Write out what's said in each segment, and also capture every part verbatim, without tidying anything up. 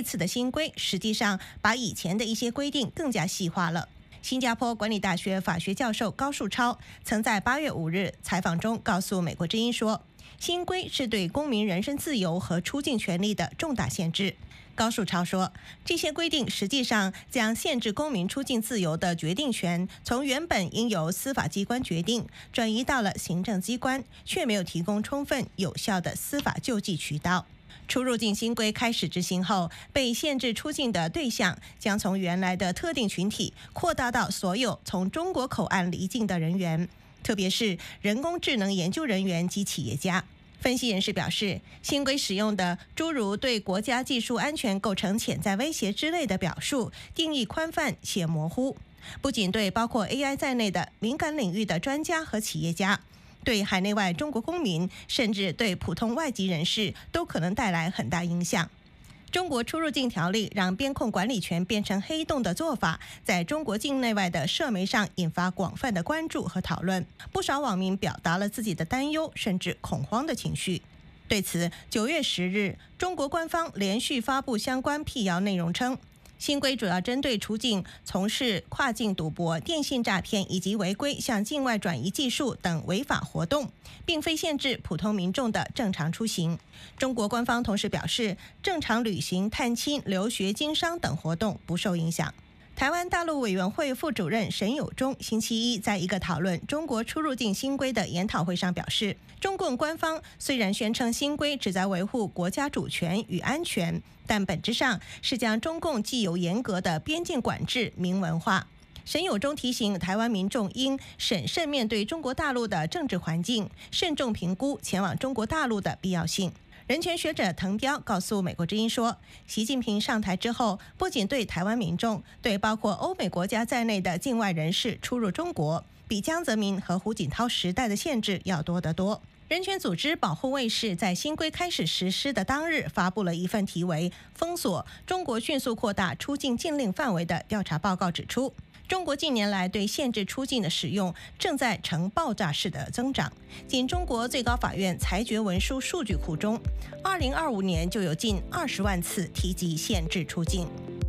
这次的新规实际上把以前的一些规定更加细化了。新加坡管理大学法学教授高树超曾在八月五日采访中告诉美国之音说，新规是对公民人身自由和出境权利的重大限制。高树超说，这些规定实际上将限制公民出境自由的决定权从原本应由司法机关决定，转移到了行政机关，却没有提供充分有效的司法救济渠道。出入境新规开始执行后，被限制出境的对象将从原来的特定群体扩大到所有从中国口岸离境的人员，特别是人工智能研究人员及企业家。分析人士表示，新规使用的诸如对国家技术安全构成潜在威胁之类的表述，定义宽泛且模糊，不仅对包括 A I 在内的敏感领域的专家和企业家，对海内外中国公民，甚至对普通外籍人士都可能带来很大影响。中国出入境条例让边控管理权变成黑洞的做法，在中国境内外的社媒上引发广泛的关注和讨论。不少网民表达了自己的担忧甚至恐慌的情绪。对此，九月十日，中国官方连续发布相关辟谣内容称，新规主要针对出境从事跨境赌博、电信诈骗以及违规向境外转移技术等违法活动，并非限制普通民众的正常出行。中国官方同时表示，正常旅行、探亲、留学、经商等活动不受影响。台湾大陆委员会副主任沈友忠星期一在一个讨论中国出入境新规的研讨会上表示，中共官方虽然宣称新规旨在维护国家主权与安全，但本质上是将中共既有严格的边境管制明文化。沈友忠提醒台湾民众应审慎面对中国大陆的政治环境，慎重评估前往中国大陆的必要性。人权学者滕彪告诉美国之音说，习近平上台之后，不仅对台湾民众，对包括欧美国家在内的境外人士出入中国，比江泽民和胡锦涛时代的限制要多得多。人权组织保护卫士在新规开始实施的当日发布了一份题为《封锁中国迅速扩大出境禁令范围》的调查报告，指出中国近年来对限制出境的使用正在呈爆炸式的增长。仅中国最高法院裁决文书数据库中，二零二五年就有近二十万次提及限制出境。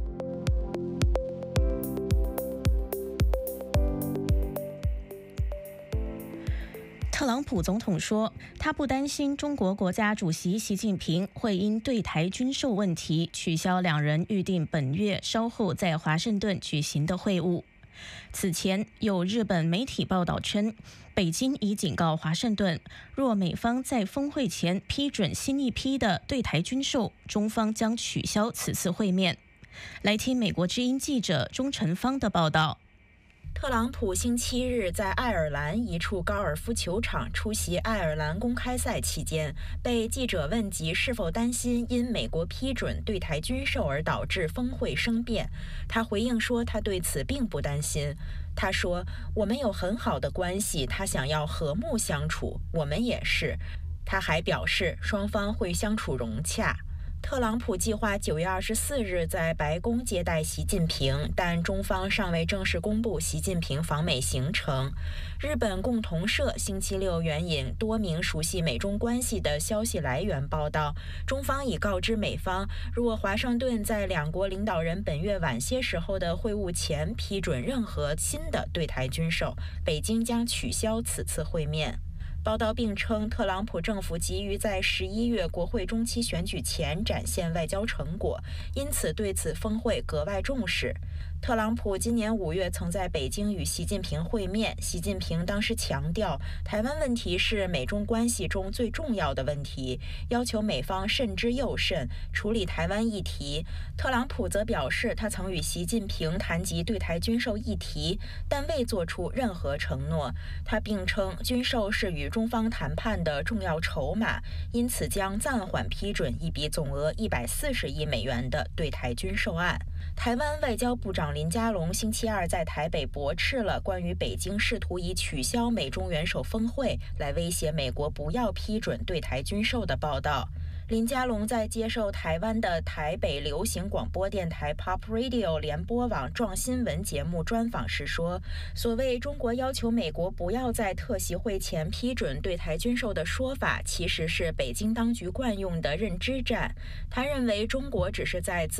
特朗普总统说，他不担心中国国家主席习近平会因对台军售问题取消两人预定本月稍后在华盛顿举行的会晤。此前，有日本媒体报道称，北京已警告华盛顿，若美方在峰会前批准新一批的对台军售，中方将取消此次会面。来听美国之音记者钟晨芳的报道。 特朗普星期日在爱尔兰一处高尔夫球场出席爱尔兰公开赛期间，被记者问及是否担心因美国批准对台军售而导致峰会生变。他回应说，他对此并不担心。他说，我们有很好的关系，他想要和睦相处，我们也是。他还表示，双方会相处融洽。特朗普计划九月二十四日在白宫接待习近平，但中方尚未正式公布习近平访美行程。日本共同社星期六援引多名熟悉美中关系的消息来源报道，中方已告知美方，若华盛顿在两国领导人本月晚些时候的会晤前批准任何新的对台军售，北京将取消此次会面。报道并称，特朗普政府急于在十一月国会中期选举前展现外交成果，因此对此峰会格外重视。特朗普今年五月曾在北京与习近平会面，习近平当时强调，台湾问题是美中关系中最重要的问题，要求美方慎之又慎，处理台湾议题。特朗普则表示，他曾与习近平谈及对台军售议题，但未做出任何承诺。他并称，军售是与中方谈判的重要筹码，因此将暂缓批准一笔总额一百四十亿美元的对台军售案。台湾外交部长林佳龙星期二在台北驳斥了关于北京试图以取消美中元首峰会来威胁美国不要批准对台军售的报道。林佳龙在接受台湾的台北流行广播电台 Pop Radio 联播网撞新闻节目专访时说，所谓中国要求美国不要在特习会前批准对台军售的说法，其实是北京当局惯用的认知战。他认为中国只是在自